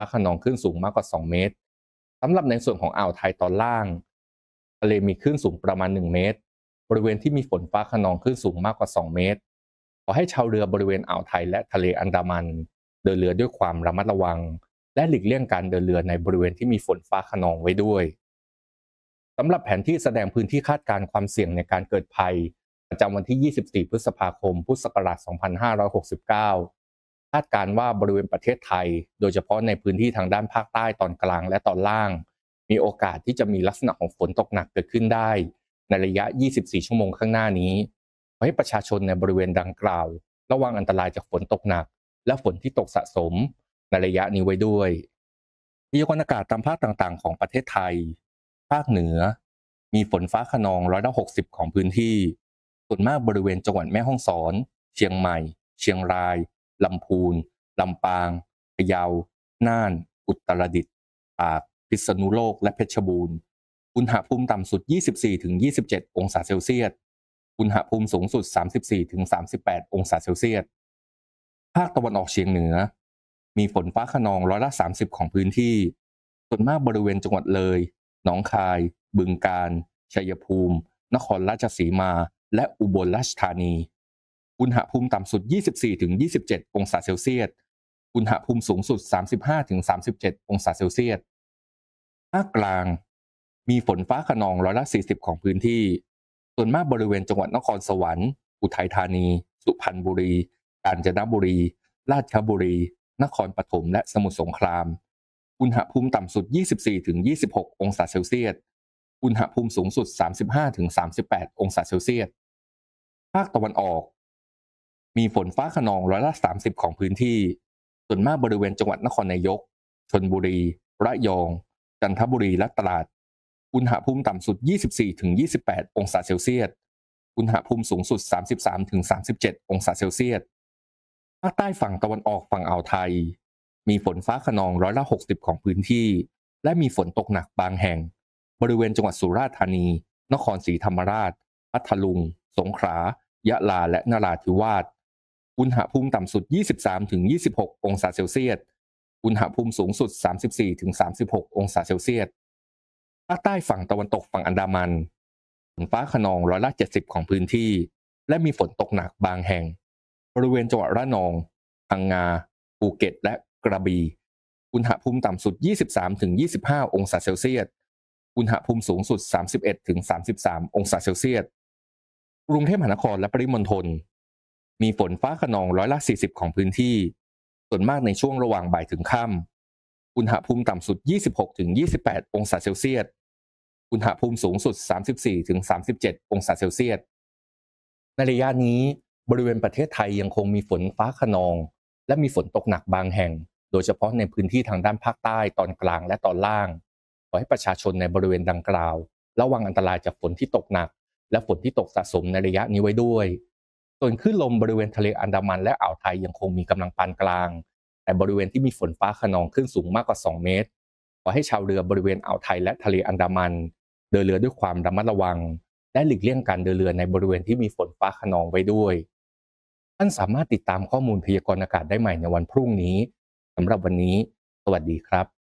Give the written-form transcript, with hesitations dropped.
ฟ้าคะนองคลื่นสูงมากกว่า2เมตรสำหรับในส่วนของอ่าวไทยตอนล่างทะเลมีคลื่นสูงประมาณ1เมตรบริเวณที่มีฝนฟ้าคะนองคลื่นสูงมากกว่า2เมตรขอให้ชาวเรือบริเวณอ่าวไทยและทะเลอันดามันเดินเรือด้วยความระมัดระวังและหลีกเลี่ยงการเดินเรือในบริเวณที่มีฝนฟ้าคะนองไว้ด้วยสำหรับแผนที่แสดงพื้นที่คาดการณ์ความเสี่ยงในการเกิดภัยประจำวันที่ 24 พฤษภาคม พุทธศักราช 2569 คาดการณ์ว่าบริเวณประเทศไทยโดยเฉพาะในพื้นที่ทางด้านภาคใต้ตอนกลางและตอนล่างมีโอกาสที่จะมีลักษณะของฝนตกหนักเกิดขึ้นได้ในระยะ 24 ชั่วโมงข้างหน้านี้ขอให้ประชาชนในบริเวณดังกล่าวระวังอันตรายจากฝนตกหนักและฝนที่ตกสะสมในระยะนี้ไว้ด้วยพยากรณ์อากาศตามภาคต่างๆของประเทศไทยภาคเหนือมีฝนฟ้าคะนอง60%ของพื้นที่ส่วนมากบริเวณจังหวัดแม่ฮ่องสอนเชียงใหม่เชียงรายลำพูนลำปางพะเยาน่านอุตรดิตถ์ตากพิษณุโลกและเพชรบูรณ์อุณหภูมิต่ำสุด 24-27 องศาเซลเซียสอุณหภูมิสูงสุด 34-38 องศาเซลเซียสภาคตะวันออกเฉียงเหนือมีฝนฟ้าคะนอง30%ของพื้นที่ส่วนมากบริเวณจังหวัดเลยหนองคายบึงกาฬชัยภูมินครราชสีมาและอุบลราชธานีอุณหภูมิต่ำสุด 24-27 องศาเซลเซียสอุณหภูมิสูงสุด 35-37 องศาเซลเซียสภาคกลางมีฝนฟ้าคะนอง40%ของพื้นที่ส่วนมากบริเวณจังหวัดนครสวรรค์อุทัยธานีสุพรรณบุรีกาญจนบุรีราชบุรีนครปฐมและสมุทรสงครามอุณหภูมิต่ำสุด 24-26 องศาเซลเซียสอุณหภูมิสูงสุด 35-38 องศาเซลเซียสภาคตะวันออกมีฝนฟ้าคะนอง30%ของพื้นที่ส่วนมากบริเวณจังหวัดนครนายกชลบุรีระยองจันทบุรีและตราดอุณหภูมิต่ำสุด 24-28 องศาเซลเซียสอุณหภูมิสูงสุด 33-37 องศาเซลเซียสภาคใต้ฝั่งตะวันออกฝั่งอ่าวไทยมีฝนฟ้าคะนอง60%ของพื้นที่และมีฝนตกหนักบางแห่งบริเวณจังหวัดสุราษฎร์ธานีนครศรีธรรมราชพัทลุงสงขลายะลาและนราธิวาสอุณหภูมิต่ำสุด 23-26 องศาเซลเซียสอุณหภูมิสูงสุด 34-36 องศาเซลเซียสภาคใต้ฝั่งตะวันตกฝั่งอันดามันฝนฟ้าคะนอง70%ของพื้นที่และมีฝนตกหนักบางแห่งบริเวณจังหวัดระนองพังงาภูเก็ตและกระบี่อุณหภูมิต่ำสุด 23-25 องศาเซลเซียสอุณหภูมิสูงสุด 31-33 องศาเซลเซียสกรุงเทพมหานครและปริมณฑลมีฝนฟ้าคะนอง40%ของพื้นที่ส่วนมากในช่วงระหว่างบ่ายถึงค่ำอุณหภูมิต่ำสุด 26-28 องศาเซลเซียสอุณหภูมิสูงสุด 34-37 องศาเซลเซียสในระยะนี้บริเวณประเทศไทยยังคงมีฝนฟ้าคะนองและมีฝนตกหนักบางแห่งโดยเฉพาะในพื้นที่ทางด้านภาคใต้ตอนกลางและตอนล่างขอให้ประชาชนในบริเวณดังกล่าวระวังอันตรายจากฝนที่ตกหนักและฝนที่ตกสะสมในระยะนี้ไว้ด้วยส่วนคลื่นลมบริเวณทะเลอันดามันและอ่าวไทยยังคงมีกำลังปานกลางแต่บริเวณที่มีฝนฟ้าคะนองคลื่นสูงมากกว่า2เมตรขอให้ชาวเรือบริเวณอ่าวไทยและทะเลอันดามันเดินเรือด้วยความระมัดระวังและหลีกเลี่ยงการเดินเรือในบริเวณที่มีฝนฟ้าคะนองไว้ด้วยท่านสามารถติดตามข้อมูลพยากรณ์อากาศได้ใหม่ในวันพรุ่งนี้สำหรับวันนี้สวัสดีครับ